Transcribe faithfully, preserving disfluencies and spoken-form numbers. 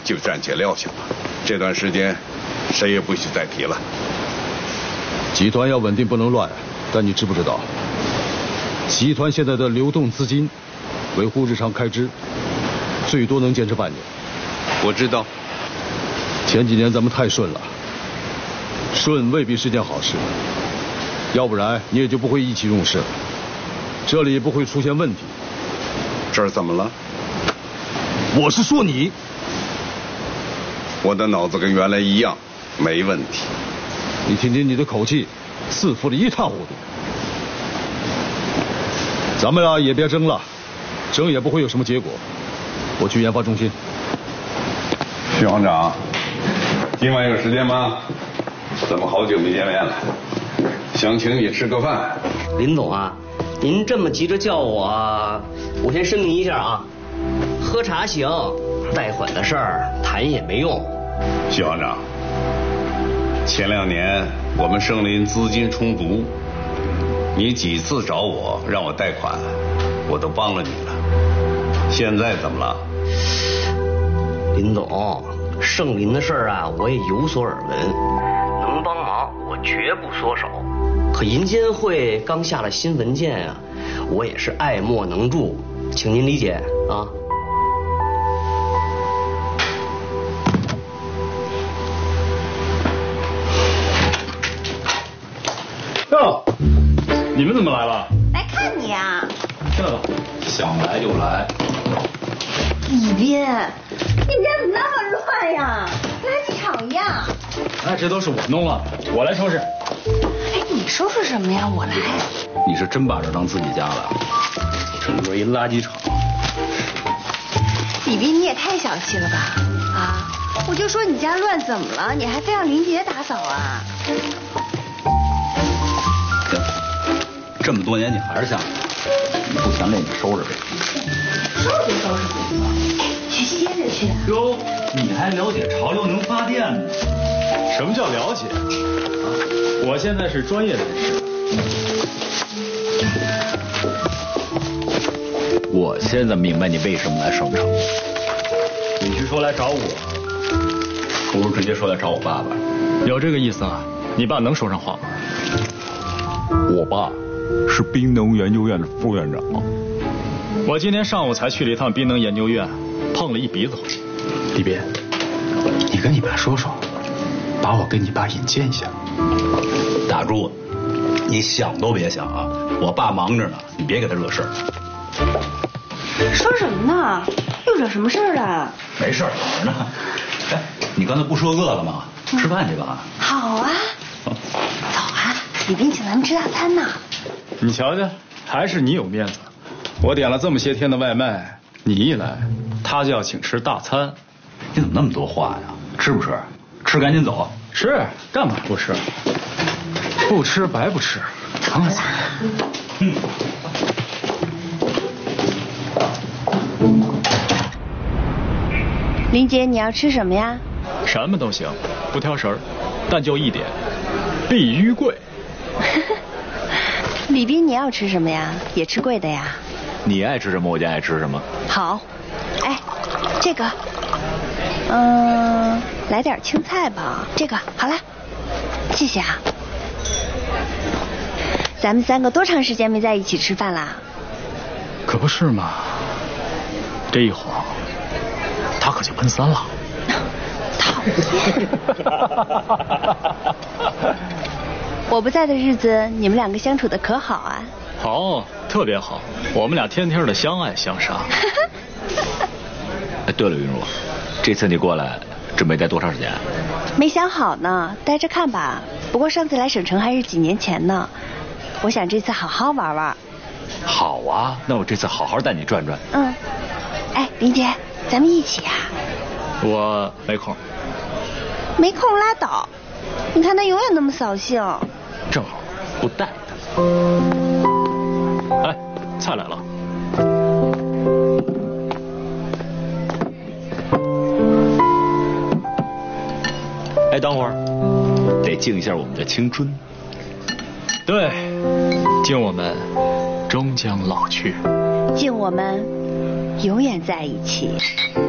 就暂且撂下吧。这段时间，谁也不许再提了。 集团要稳定，不能乱。但你知不知道，集团现在的流动资金，维护日常开支，最多能坚持半年。 我知道。 前几年咱们太顺了，顺未必是件好事。要不然你也就不会意气用事了，这里也不会出现问题。 这儿怎么了？ 我是说你。 我的脑子跟原来一样，没问题。 你听听你的口气，似乎的一塌糊涂。咱们啊也别争了，争也不会有什么结果。我去研发中心。 徐行长，今晚有时间吗？咱们好久没见面了，想请你吃个饭。 林总啊，您这么急着叫我，我先声明一下啊，喝茶行，贷款的事儿谈也没用。 徐行长，前两年我们盛林资金充足，你几次找我让我贷款，我都帮了你了。现在怎么了？ 林总，盛林的事儿啊，我也有所耳闻，能帮忙我绝不缩手。可银监会刚下了新文件啊，我也是爱莫能助，请您理解啊。 哟，你们怎么来了？ 来看你啊！ 这想来就来。 李斌，你们家怎么那么乱呀？垃圾场一样。 哎，这都是我弄乱的，我来收拾。 哎，你收拾什么呀？我来。 你是真把这当自己家了？整个一垃圾场。 李斌，你也太小气了吧？啊，我就说你家乱怎么了？你还非要林杰打扫啊？ 这么多年你还是像你不想给你收拾呗？ 收拾收拾不行，哎，去歇着去。 哟，你还了解潮流能发电呢？什么叫了解？啊，我现在是专业人士。我现在明白你为什么来省城。与其说来找我，不如直接说来找我爸爸。有这个意思啊？你爸能说上话吗？我爸是滨能研究院的副院长。我今天上午才去了一趟滨能研究院，碰了一鼻子灰。 李斌，你跟你爸说说，把我跟你爸引荐一下。 打住，你想都别想啊！我爸忙着呢，你别给他惹事儿。 说什么呢？又惹什么事儿了？ 没事儿，好着呢。哎，你刚才不说饿了吗？吃饭去吧。 好啊，走啊！李斌请咱们吃大餐呢。 你瞧瞧，还是你有面子。我点了这么些天的外卖，你一来，他就要请吃大餐。你怎么那么多话呀？吃不吃？吃赶紧走。吃，干嘛不吃？不吃白不吃。 走啦。 嗯。 林姐，你要吃什么呀？ 什么都行，不挑食儿，但就一点，必须贵。 李斌，你要吃什么呀？也吃贵的呀？ 你爱吃什么，我就爱吃什么。 好，哎，这个，嗯，来点青菜吧。这个好了，谢谢啊。咱们三个多长时间没在一起吃饭啦？ 可不是嘛，这一晃，他可就奔三了。 讨厌。我不在的日子，你们两个相处的可好啊？ 好，特别好，我们俩天天的相爱相杀。哎，对了，云茹，这次你过来准备待多长时间？ 没想好呢，待着看吧。不过上次来省城还是几年前呢，我想这次好好玩玩。 好啊，那我这次好好带你转转。 嗯，哎，林姐，咱们一起啊。 我没空。 没空拉倒，你看他永远那么扫兴。 正好不带他。哎，菜来了。哎，等会儿得敬一下我们的青春。对，敬我们终将老去， 敬我们永远在一起。